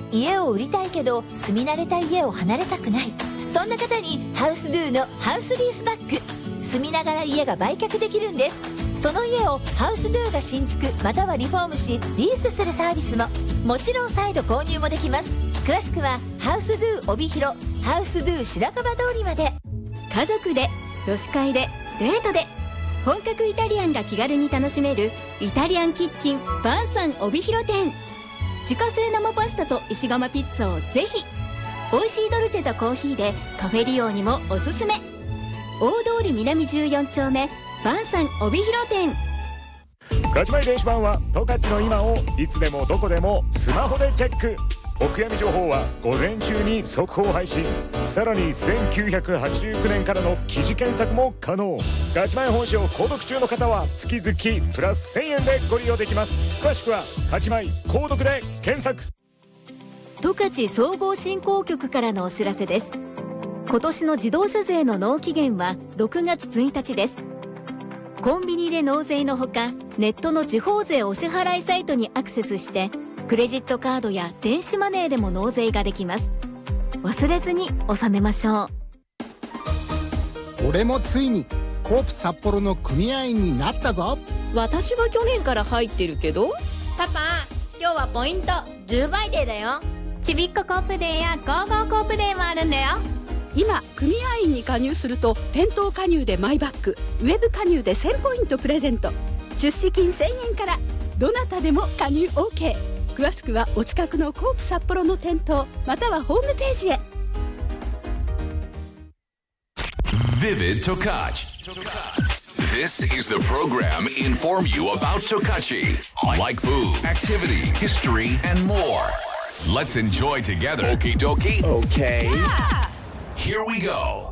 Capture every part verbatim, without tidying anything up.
家を売りたいけど住み慣れた家を離れたくない、そんな方にハウスドゥのハウスリースバック。住みながら家が売却できるんです。その家をハウスドゥが新築またはリフォームしリースするサービスも、もちろん再度購入もできます。詳しくはハウスドゥ帯広ハウスドゥ白樺通りまで。 家族で、女子会で、デートで本格イタリアンが気軽に楽しめるイタリアンキッチンバンサン帯広店。自家製生パスタと石窯ピッツァをぜひ。美味しいドルチェとコーヒーでカフェ利用にもおすすめ。大通り南じゅうよん丁目バンサン帯広店。 ガチマイ電子版は十勝の今をいつでもどこでもスマホでチェック。お悔やみ情報は午前中に速報配信。さらにせんきゅうひゃくはちじゅうきゅうねんからの記事検索も可能。ガチマイ本誌を購読中の方は月々プラスせんえんでご利用できます。詳しくはガチマイ購読で検索。 十勝総合振興局からのお知らせです。今年の自動車税の納期限はろくがつついたちです。コンビニで納税のほか、ネットの地方税お支払いサイトにアクセスしてクレジットカードや電子マネーでも納税ができます。忘れずに納めましょう。俺もついにコープ札幌の組合員になったぞ。 私は去年から入ってるけど。 パパ、今日はポイントじゅうばいデーだよ。 ちびっこコープデーやゴーゴーコープデーもあるんだよ。 今組合員に加入すると店頭加入でマイバッグ、ウェブ加入でせんポイントプレゼント、出資金せんえんから。どなたでも加入 オーケー。 詳しくはお近くのコープ札幌の店頭またはホームページへ。 Vivid Tokachi. This is the program inform you about Tokachi, like food, activity, history, and more. Let's enjoy together. Okie dokie. Okay. Yeah. Here we go.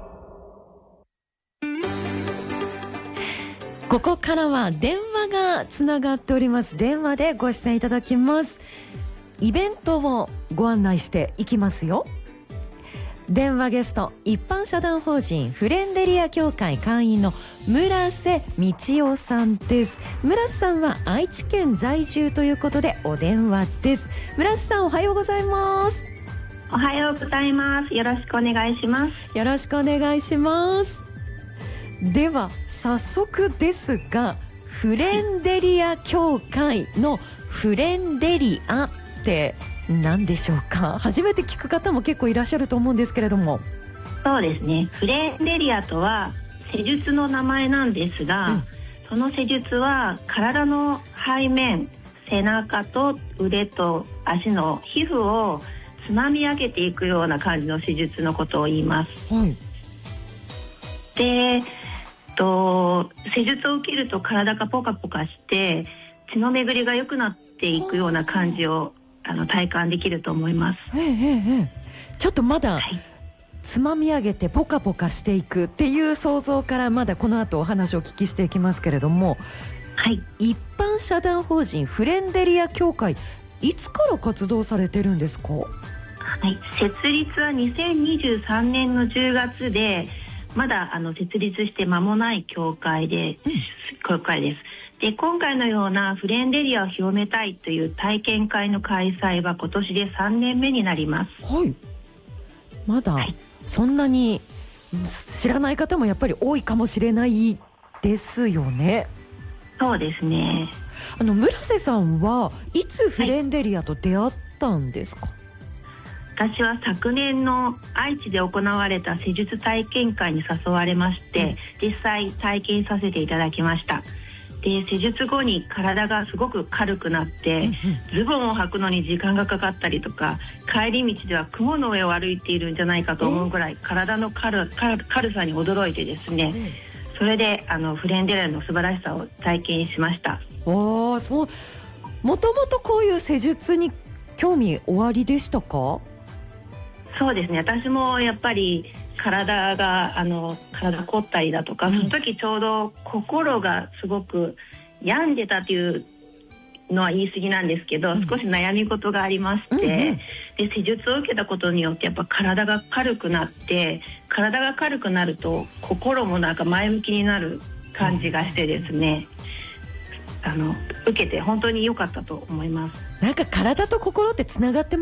ここからは電話がつながっております。電話でご出演いただきます。イベントをご案内していきますよ。電話ゲスト、一般社団法人フレンデリア協会会員の村瀬道夫さんです。村瀬さんは愛知県在住ということでお電話です。村瀬さん、おはようございます。 おはようございます。よろしくお願いします。 よろしくお願いします。では早速ですが、フレンデリア協会のフレンデリアって何でしょうか。初めて聞く方も結構いらっしゃると思うんですけれども。 そうですね、フレンデリアとは施術の名前なんですが、うん、その施術は体の背面、背中と腕と足の皮膚をつまみ上げていくような感じの施術のことを言います、はい、でと施術を受けると体がポカポカして血の巡りが良くなっていくような感じをあの体感できると思います。 ええええ、ちょっとまだ、はい、つまみ上げてポカポカしていくっていう想像からまだこの後お話をお聞きしていきますけれども、 はい、 一般社団法人フレンデリア協会、いつから活動されてるんですか？はい、設立はにせんにじゅうさんねんのじゅうがつで、まだあの設立して間もない協会で、うん、協会です。で、今回のようなフレンデリアを広めたいという体験会の開催は今年でさんねんめになります。 はい、まだそんなに知らない方もやっぱり多いかもしれないですよね。 そうですね。 あの村瀬さんはいつフレンデリアと出会ったんですか？ はい、私は昨年の愛知で行われた施術体験会に誘われまして、うん、実際体験させていただきました。で、施術後に体がすごく軽くなって、うんうん、ズボンを履くのに時間がかかったりとか、帰り道では雲の上を歩いているんじゃないかと思うぐらい体の 軽, 軽, 軽さに驚いてですね、うん、それであのフレンデリアの素晴らしさを体験しました。 おー、そう、もともとこういう施術に興味おありでしたか？ そうですね、私もやっぱり体があの体凝ったりだとか、うん、その時ちょうど心がすごく病んでたというのは言い過ぎなんですけど、うん、少し悩み事がありまして、うんうん、で施術を受けたことによってやっぱ体が軽くなって、体が軽くなると心もなんか前向きになる感じがしてですね、うん、あの受けて本当に良かったと思います。 なんか体と心ってつながって